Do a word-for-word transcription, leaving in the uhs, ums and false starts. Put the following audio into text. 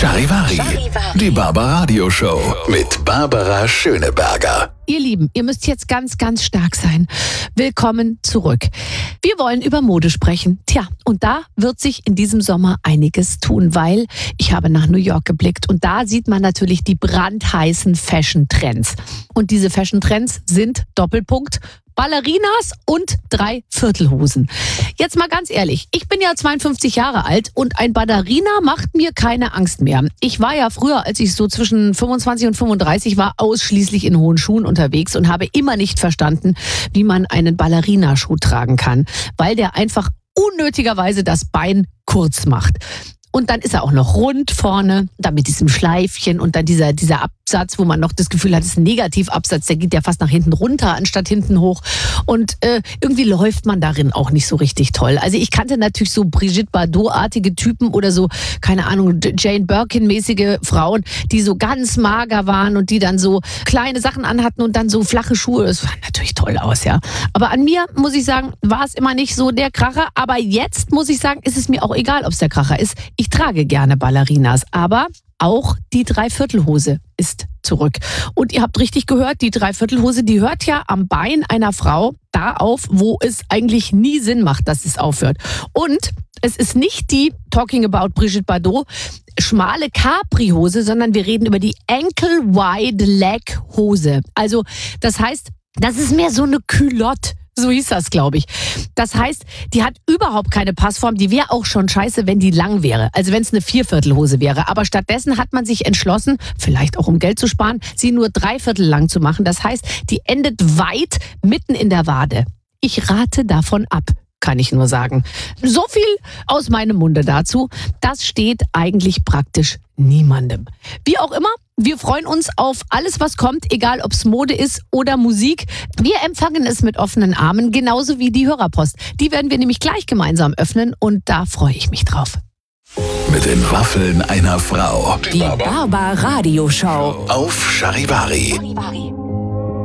Charivari, die Barbaradio Show mit Barbara Schöneberger. Ihr Lieben, ihr müsst jetzt ganz, ganz stark sein. Willkommen zurück. Wir wollen über Mode sprechen. Tja, und da wird sich in diesem Sommer einiges tun, weil ich habe nach New York geblickt und da sieht man natürlich die brandheißen Fashion-Trends. Und diese Fashion-Trends sind Doppelpunkt Ballerinas und Dreiviertelhosen. Jetzt mal ganz ehrlich, ich bin ja zweiundfünfzig Jahre alt und ein Ballerina macht mir keine Angst mehr. Ich war ja früher, als ich so zwischen fünfundzwanzig und fünfunddreißig war, ausschließlich in hohen Schuhen unterwegs und habe immer nicht verstanden, wie man einen Ballerina-Schuh tragen kann, weil der einfach unnötigerweise das Bein kurz macht. Und dann ist er auch noch rund vorne, dann mit diesem Schleifchen und dann dieser, dieser Absatz, wo man noch das Gefühl hat, das ist ein Negativabsatz, der geht ja fast nach hinten runter, anstatt hinten hoch. Und äh, irgendwie läuft man darin auch nicht so richtig toll. Also ich kannte natürlich so Brigitte Bardot-artige Typen oder so, keine Ahnung, Jane Birkin-mäßige Frauen, die so ganz mager waren und die dann so kleine Sachen anhatten und dann so flache Schuhe. Das sah natürlich toll aus, ja. Aber an mir, muss ich sagen, war es immer nicht so der Kracher. Aber jetzt, muss ich sagen, ist es mir auch egal, ob es der Kracher ist. Ich trage gerne Ballerinas, aber auch die Dreiviertelhose ist zurück. Und ihr habt richtig gehört, die Dreiviertelhose, die hört ja am Bein einer Frau da auf, wo es eigentlich nie Sinn macht, dass es aufhört. Und es ist nicht die, talking about Brigitte Bardot, schmale Capri-Hose, sondern wir reden über die Ankle-Wide-Leg-Hose. Also das heißt, das ist mehr so eine Culotte. So hieß das, glaube ich. Das heißt, die hat überhaupt keine Passform. Die wäre auch schon scheiße, wenn die lang wäre. Also wenn es eine Vierviertelhose wäre. Aber stattdessen hat man sich entschlossen, vielleicht auch um Geld zu sparen, sie nur dreiviertel lang zu machen. Das heißt, die endet weit mitten in der Wade. Ich rate davon ab, kann ich nur sagen. So viel aus meinem Munde dazu. Das steht eigentlich praktisch niemandem. Wie auch immer, wir freuen uns auf alles, was kommt, egal ob es Mode ist oder Musik. Wir empfangen es mit offenen Armen, genauso wie die Hörerpost. Die werden wir nämlich gleich gemeinsam öffnen und da freue ich mich drauf. Mit den Waffeln einer Frau. Die Barbaradio Show Auf Charivari.